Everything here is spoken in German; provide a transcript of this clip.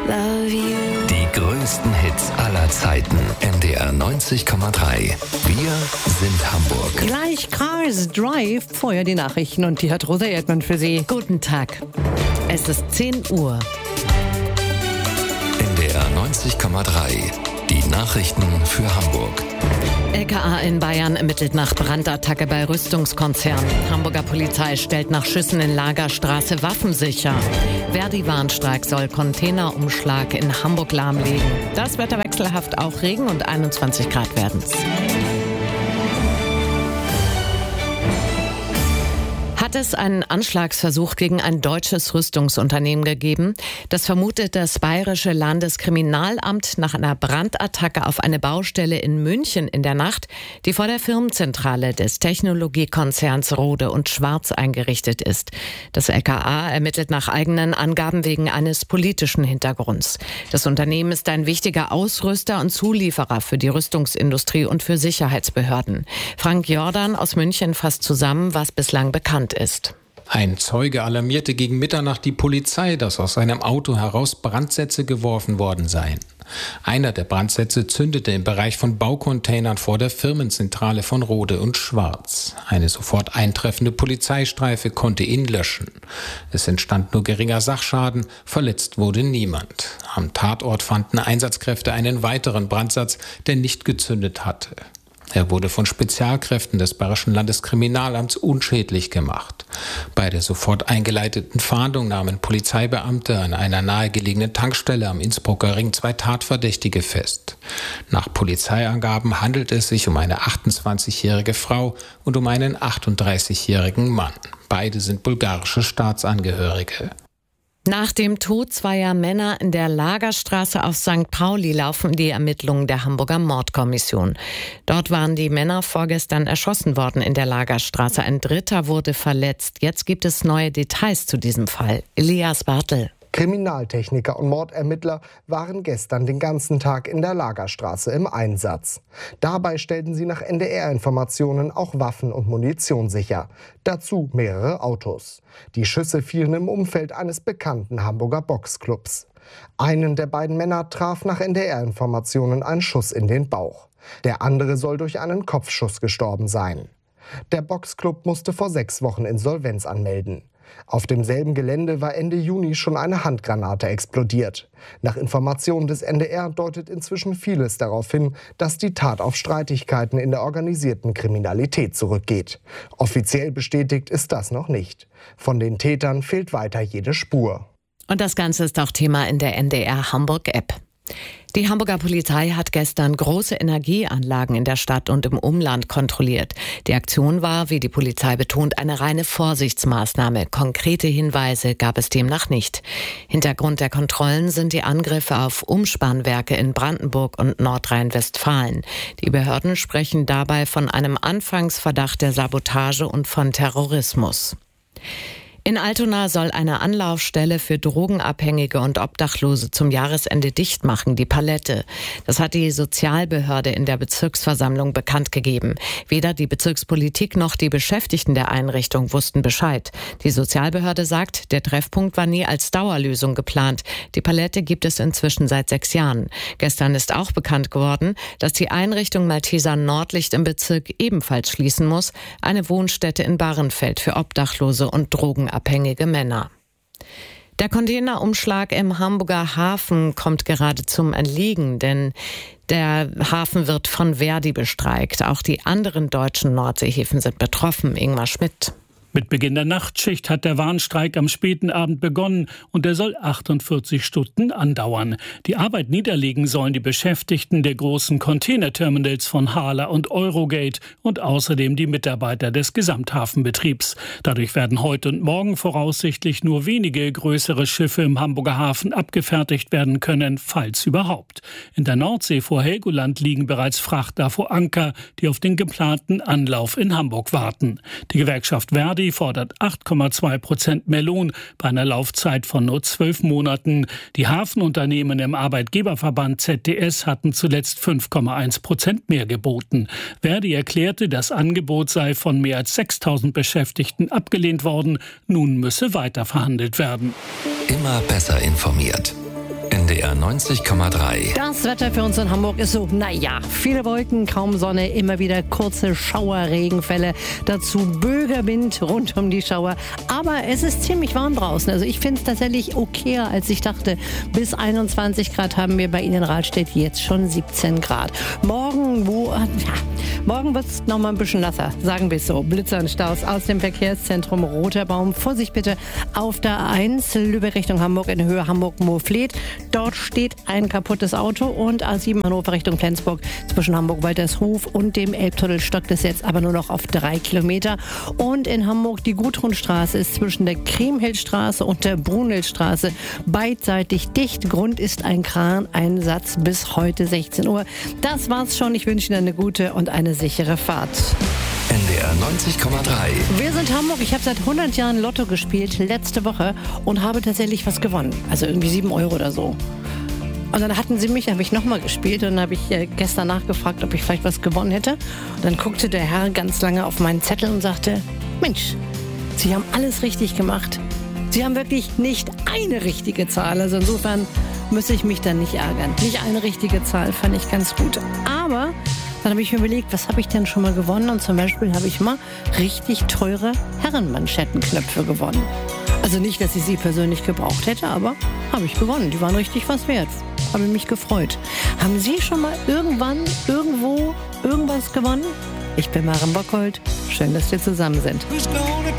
Die größten Hits aller Zeiten. NDR 90,3. Wir sind Hamburg. Gleich Cars Drive. Vorher die Nachrichten und die hat Rosa Erdmann für Sie. Guten Tag. Es ist 10 Uhr. NDR 90,3. Die Nachrichten für Hamburg. LKA in Bayern ermittelt nach Brandattacke bei Rüstungskonzern. Hamburger Polizei stellt nach Schüssen in Lagerstraße Waffen sicher. Verdi-Warnstreik soll Containerumschlag in Hamburg lahmlegen. Das Wetter wechselhaft, auch Regen und 21 Grad werden's. Hat es einen Anschlagsversuch gegen ein deutsches Rüstungsunternehmen gegeben? Das vermutet das Bayerische Landeskriminalamt nach einer Brandattacke auf eine Baustelle in München in der Nacht, die vor der Firmenzentrale des Technologiekonzerns Rohde und Schwarz eingerichtet ist. Das LKA ermittelt nach eigenen Angaben wegen eines politischen Hintergrunds. Das Unternehmen ist ein wichtiger Ausrüster und Zulieferer für die Rüstungsindustrie und für Sicherheitsbehörden. Frank Jordan aus München fasst zusammen, was bislang bekannt ist. Ein Zeuge alarmierte gegen Mitternacht die Polizei, dass aus seinem Auto heraus Brandsätze geworfen worden seien. Einer der Brandsätze zündete im Bereich von Baucontainern vor der Firmenzentrale von Rohde und Schwarz. Eine sofort eintreffende Polizeistreife konnte ihn löschen. Es entstand nur geringer Sachschaden, verletzt wurde niemand. Am Tatort fanden Einsatzkräfte einen weiteren Brandsatz, der nicht gezündet hatte. Er wurde von Spezialkräften des Bayerischen Landeskriminalamts unschädlich gemacht. Bei der sofort eingeleiteten Fahndung nahmen Polizeibeamte an einer nahegelegenen Tankstelle am Innsbrucker Ring 2 Tatverdächtige fest. Nach Polizeiangaben handelt es sich um eine 28-jährige Frau und um einen 38-jährigen Mann. Beide sind bulgarische Staatsangehörige. Nach dem Tod zweier Männer in der Lagerstraße auf St. Pauli laufen die Ermittlungen der Hamburger Mordkommission. Dort waren die Männer vorgestern erschossen worden in der Lagerstraße. Ein Dritter wurde verletzt. Jetzt gibt es neue Details zu diesem Fall. Elias Bartel. Kriminaltechniker und Mordermittler waren gestern den ganzen Tag in der Lagerstraße im Einsatz. Dabei stellten sie nach NDR-Informationen auch Waffen und Munition sicher. Dazu mehrere Autos. Die Schüsse fielen im Umfeld eines bekannten Hamburger Boxclubs. Einen der beiden Männer traf nach NDR-Informationen ein Schuss in den Bauch. Der andere soll durch einen Kopfschuss gestorben sein. Der Boxclub musste vor 6 Wochen Insolvenz anmelden. Auf demselben Gelände war Ende Juni schon eine Handgranate explodiert. Nach Informationen des NDR deutet inzwischen vieles darauf hin, dass die Tat auf Streitigkeiten in der organisierten Kriminalität zurückgeht. Offiziell bestätigt ist das noch nicht. Von den Tätern fehlt weiter jede Spur. Und das Ganze ist auch Thema in der NDR Hamburg-App. Die Hamburger Polizei hat gestern große Energieanlagen in der Stadt und im Umland kontrolliert. Die Aktion war, wie die Polizei betont, eine reine Vorsichtsmaßnahme. Konkrete Hinweise gab es demnach nicht. Hintergrund der Kontrollen sind die Angriffe auf Umspannwerke in Brandenburg und Nordrhein-Westfalen. Die Behörden sprechen dabei von einem Anfangsverdacht der Sabotage und von Terrorismus. In Altona soll eine Anlaufstelle für Drogenabhängige und Obdachlose zum Jahresende dicht machen, die Palette. Das hat die Sozialbehörde in der Bezirksversammlung bekannt gegeben. Weder die Bezirkspolitik noch die Beschäftigten der Einrichtung wussten Bescheid. Die Sozialbehörde sagt, der Treffpunkt war nie als Dauerlösung geplant. Die Palette gibt es inzwischen seit 6 Jahren. Gestern ist auch bekannt geworden, dass die Einrichtung Malteser Nordlicht im Bezirk ebenfalls schließen muss. Eine Wohnstätte in Bahrenfeld für Obdachlose und Drogenabhängige Männer. Der Containerumschlag im Hamburger Hafen kommt gerade zum Erliegen, denn der Hafen wird von Verdi bestreikt. Auch die anderen deutschen Nordseehäfen sind betroffen. Ingmar Schmidt. Mit Beginn der Nachtschicht hat der Warnstreik am späten Abend begonnen und er soll 48 Stunden andauern. Die Arbeit niederlegen sollen die Beschäftigten der großen Containerterminals von Hala und Eurogate und außerdem die Mitarbeiter des Gesamthafenbetriebs. Dadurch werden heute und morgen voraussichtlich nur wenige größere Schiffe im Hamburger Hafen abgefertigt werden können, falls überhaupt. In der Nordsee vor Helgoland liegen bereits Frachter vor Anker, die auf den geplanten Anlauf in Hamburg warten. Die Gewerkschaft Verdi fordert 8,2% mehr Lohn bei einer Laufzeit von nur 12 Monaten. Die Hafenunternehmen im Arbeitgeberverband ZDS hatten zuletzt 5,1% mehr geboten. Verdi erklärte, das Angebot sei von mehr als 6.000 Beschäftigten abgelehnt worden. Nun müsse weiter verhandelt werden. Immer besser informiert. NDR 90,3. Das Wetter für uns in Hamburg ist so, viele Wolken, kaum Sonne, immer wieder kurze Schauerregenfälle, dazu Bögerwind rund um die Schauer. Aber es ist ziemlich warm draußen. Also ich finde es tatsächlich okayer, als ich dachte. Bis 21 Grad haben wir bei Ihnen in Rahlstedt, jetzt schon 17 Grad. Morgen wird es noch mal ein bisschen nasser, sagen wir es so. Blitzer und Staus aus dem Verkehrszentrum Roter Baum. Vorsicht bitte auf der A1 Lübeck Richtung Hamburg in Höhe Hamburg-Moorfleet. Dort steht ein kaputtes Auto und A7 Hannover Richtung Flensburg zwischen Hamburg-Waltershof und dem Elbtunnel stockt es jetzt aber nur noch auf 3 Kilometer. Und in Hamburg die Gudrunstraße ist zwischen der Kriemhildstraße und der Brunhildstraße beidseitig dicht. Grund ist ein Kraneinsatz bis heute 16 Uhr. Das war's schon. Ich wünsche Ihnen eine gute und eine sichere Fahrt. NDR 90,3. Wir sind Hamburg. Ich habe seit 100 Jahren Lotto gespielt, letzte Woche, und habe tatsächlich was gewonnen. Also irgendwie 7 Euro oder so. Und dann hatten sie mich, habe ich nochmal gespielt und dann habe ich gestern nachgefragt, ob ich vielleicht was gewonnen hätte. Und dann guckte der Herr ganz lange auf meinen Zettel und sagte, Mensch, Sie haben alles richtig gemacht. Sie haben wirklich nicht eine richtige Zahl. Also insofern müsste ich mich dann nicht ärgern. Nicht eine richtige Zahl fand ich ganz gut. Aber dann habe ich mir überlegt, was habe ich denn schon mal gewonnen? Und zum Beispiel habe ich mal richtig teure Herrenmanschettenknöpfe gewonnen. Also nicht, dass ich sie persönlich gebraucht hätte, aber habe ich gewonnen. Die waren richtig was wert. Habe mich gefreut. Haben Sie schon mal irgendwann, irgendwo, irgendwas gewonnen? Ich bin Maren Bockhold. Schön, dass wir zusammen sind.